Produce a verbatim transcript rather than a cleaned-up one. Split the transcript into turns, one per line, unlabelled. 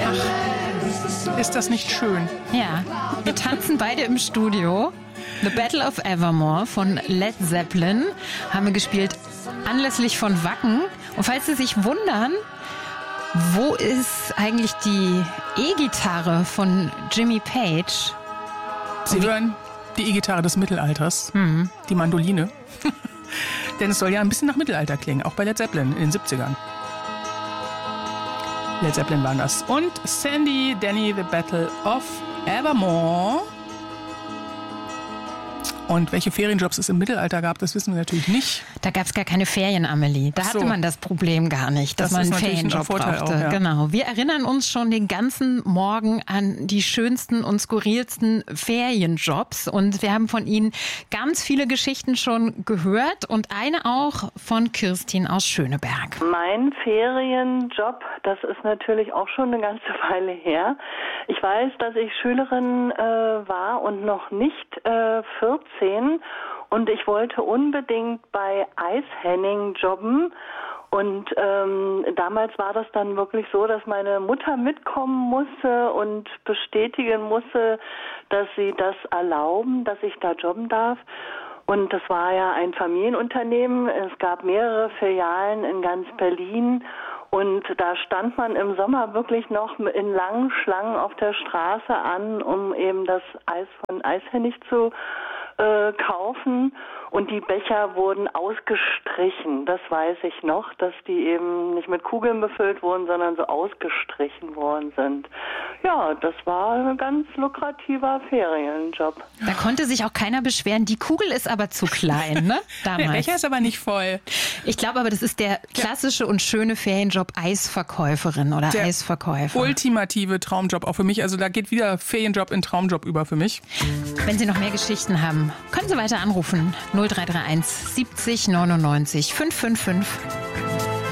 Ach, ist das nicht schön?
Ja, wir tanzen beide im Studio. The Battle of Evermore von Led Zeppelin haben wir gespielt anlässlich von Wacken. Und falls Sie sich wundern, wo ist eigentlich die E-Gitarre von Jimmy Page?
Sie hören die E-Gitarre des Mittelalters,
Mhm.
die Mandoline. Denn es soll ja ein bisschen nach Mittelalter klingen, auch bei Led Zeppelin in den siebzigern. Led Zeppelin waren das. Und Sandy Denny, The Battle of Evermore. Und welche Ferienjobs es im Mittelalter gab, das wissen wir natürlich nicht.
Da gab es gar keine Ferien, Amelie. Da
Ach so.
hatte man das Problem gar nicht, dass
Das ist
man einen
natürlich ein
Ferienjob
Vorteil
brauchte.
auch, ja.
Genau. Wir erinnern uns schon den ganzen Morgen an die schönsten und skurrilsten Ferienjobs. Und wir haben von Ihnen ganz viele Geschichten schon gehört und eine auch von Kirstin aus Schöneberg.
Mein Ferienjob, das ist natürlich auch schon eine ganze Weile her. Ich weiß, dass ich Schülerin äh, war und noch nicht äh, vierzehn und ich wollte unbedingt bei Eishenning jobben. Und ähm, damals war das dann wirklich so, dass meine Mutter mitkommen musste und bestätigen musste, dass sie das erlauben, dass ich da jobben darf. Und das war ja ein Familienunternehmen. Es gab mehrere Filialen in ganz Berlin. Und da stand man im Sommer wirklich noch in langen Schlangen auf der Straße an, um eben das Eis von Eishennig zu äh, kaufen. Und die Becher wurden ausgestrichen. Das weiß ich noch, dass die eben nicht mit Kugeln befüllt wurden, sondern so ausgestrichen worden sind. Ja, das war ein ganz lukrativer Ferienjob.
Da konnte sich auch keiner beschweren. Die Kugel ist aber zu klein, ne? Damals.
Der Becher ist aber nicht voll.
Ich glaube aber, das ist der klassische und schöne Ferienjob Eisverkäuferin oder
Der
Eisverkäufer.
ultimative Traumjob auch für mich. Also da geht wieder Ferienjob in Traumjob über für mich.
Wenn Sie noch mehr Geschichten haben, können Sie weiter anrufen. null drei drei eins siebzig neunundneunzig fünfhundertfünfundfünfzig.